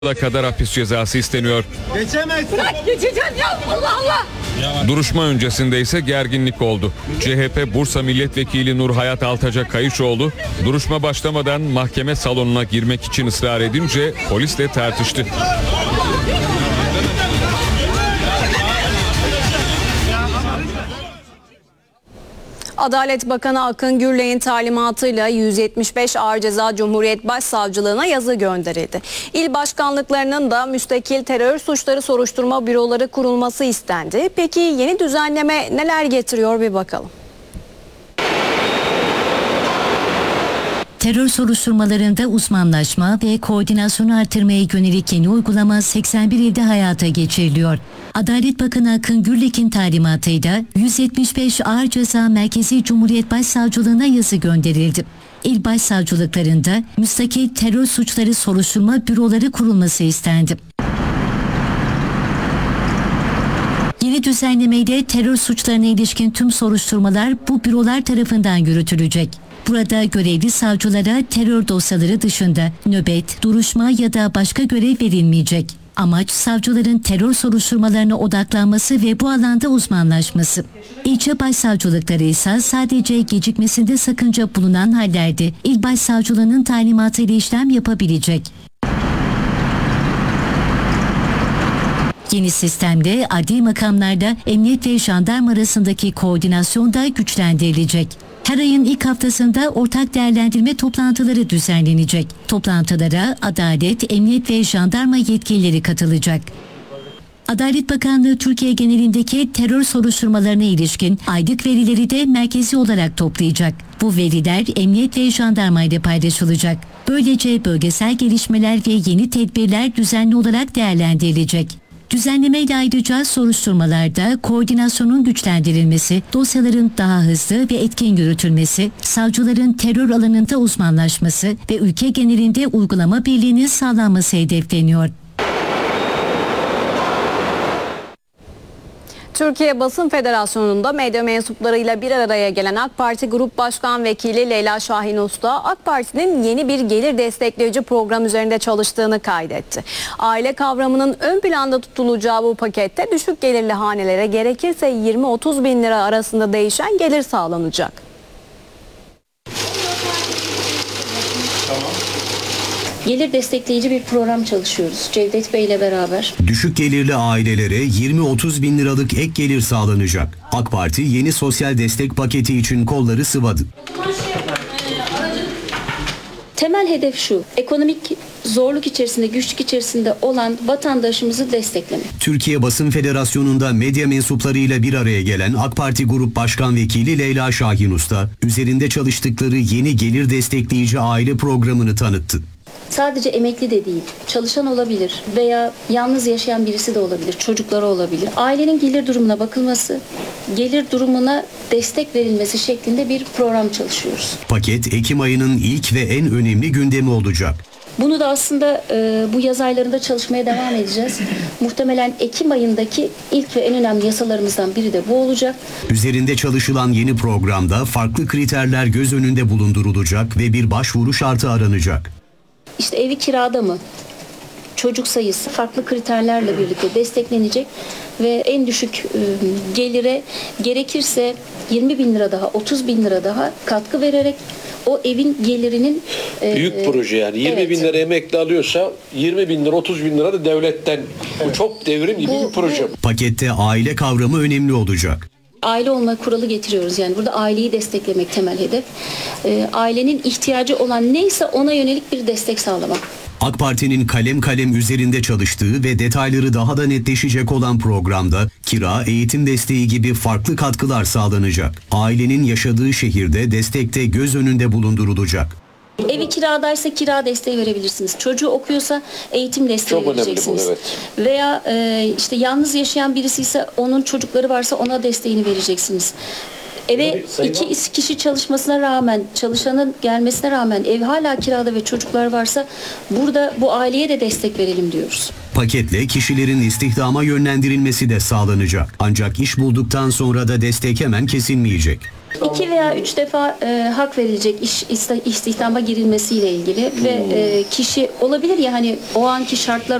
kadar hapis cezası isteniyor. Geçemezsin. Bırak geçeceğim ya, Allah Allah. Duruşma öncesinde ise gerginlik oldu. CHP Bursa Milletvekili Nur Hayat Altaca Kayışoğlu duruşma başlamadan mahkeme salonuna girmek için ısrar edince polisle tartıştı. Adalet Bakanı Akın Gürlek'in talimatıyla 175 ağır ceza Cumhuriyet Başsavcılığına yazı gönderildi. İl başkanlıklarının da müstakil terör suçları soruşturma büroları kurulması istendi. Peki yeni düzenleme neler getiriyor bir bakalım. Terör soruşturmalarında uzmanlaşma ve koordinasyonu artırmaya yönelik yeni uygulama 81 ilde hayata geçiriliyor. Adalet Bakanı Akın Gürlek'in talimatıyla 175 ağır ceza Merkezi Cumhuriyet Başsavcılığına yazı gönderildi. İl başsavcılıklarında müstakil terör suçları soruşturma büroları kurulması istendi. Yeni düzenlemeyle terör suçlarına ilişkin tüm soruşturmalar bu bürolar tarafından yürütülecek. Burada görevli savcılara terör dosyaları dışında nöbet, duruşma ya da başka görev verilmeyecek. Amaç savcıların terör soruşturmalarına odaklanması ve bu alanda uzmanlaşması. İlçe başsavcılıkları ise sadece gecikmesinde sakınca bulunan hallerde il başsavcılığının talimatıyla işlem yapabilecek. Yeni sistemde adli makamlarda emniyet ve jandarma arasındaki koordinasyon da güçlendirilecek. Her ayın ilk haftasında ortak değerlendirme toplantıları düzenlenecek. Toplantılara adalet, emniyet ve jandarma yetkilileri katılacak. Adalet Bakanlığı Türkiye genelindeki terör soruşturmalarına ilişkin aylık verileri de merkezi olarak toplayacak. Bu veriler emniyet ve jandarma ile paylaşılacak. Böylece bölgesel gelişmeler ve yeni tedbirler düzenli olarak değerlendirilecek. Düzenlemeyle ayrıca soruşturmalarda koordinasyonun güçlendirilmesi, dosyaların daha hızlı ve etkin yürütülmesi, savcıların terör alanında uzmanlaşması ve ülke genelinde uygulama birliğinin sağlanması hedefleniyor. Türkiye Basın Federasyonu'nda medya mensuplarıyla bir araya gelen AK Parti Grup Başkan Vekili Leyla Şahin Usta, AK Parti'nin yeni bir gelir destekleyici program üzerinde çalıştığını kaydetti. Aile kavramının ön planda tutulacağı bu pakette düşük gelirli hanelere gerekirse 20-30 bin lira arasında değişen gelir sağlanacak. Gelir destekleyici bir program çalışıyoruz Cevdet Bey ile beraber. Düşük gelirli ailelere 20-30 bin liralık ek gelir sağlanacak. AK Parti yeni sosyal destek paketi için kolları sıvadı. Temel hedef şu: ekonomik zorluk içerisinde, güçlük içerisinde olan vatandaşımızı desteklemek. Türkiye Basın Federasyonu'nda medya mensuplarıyla bir araya gelen AK Parti Grup Başkan Vekili Leyla Şahin Usta, üzerinde çalıştıkları yeni gelir destekleyici aile programını tanıttı. Sadece emekli de değil, çalışan olabilir veya yalnız yaşayan birisi de olabilir, çocukları olabilir. Ailenin gelir durumuna bakılması, gelir durumuna destek verilmesi şeklinde bir program çalışıyoruz. Paket Ekim ayının ilk ve en önemli gündemi olacak. Bunu da aslında bu yaz aylarında çalışmaya devam edeceğiz. Muhtemelen Ekim ayındaki ilk ve en önemli yasalarımızdan biri de bu olacak. Üzerinde çalışılan yeni programda farklı kriterler göz önünde bulundurulacak ve bir başvuru şartı aranacak. İşte evi kirada mı? Çocuk sayısı farklı kriterlerle birlikte desteklenecek ve en düşük gelire gerekirse 20 bin lira daha, 30 bin lira daha katkı vererek o evin gelirinin... Büyük proje yani. 20 bin lira emekli alıyorsa 20 bin lira, 30 bin lira da devletten. Bu çok devrim gibi bir proje. Pakette aile kavramı önemli olacak. Aile olma kuralı getiriyoruz. Yani burada aileyi desteklemek temel hedef. Ailenin ihtiyacı olan neyse ona yönelik bir destek sağlamak. AK Parti'nin kalem kalem üzerinde çalıştığı ve detayları daha da netleşecek olan programda kira, eğitim desteği gibi farklı katkılar sağlanacak. Ailenin yaşadığı şehirde destekte göz önünde bulundurulacak. Evi kiradaysa kira desteği verebilirsiniz. Çocuğu okuyorsa eğitim desteği vereceksiniz. Evet. Veya işte yalnız yaşayan birisi ise onun çocukları varsa ona desteğini vereceksiniz. Eve 2 kişi çalışmasına rağmen, çalışanın gelmesine rağmen ev hala kirada ve çocuklar varsa burada bu aileye de destek verelim diyoruz. Paketle kişilerin istihdama yönlendirilmesi de sağlanacak. Ancak iş bulduktan sonra da destek hemen kesilmeyecek. 2 veya 3 defa hak verilecek istihdama girilmesiyle ilgili ve kişi olabilir ya hani o anki şartlar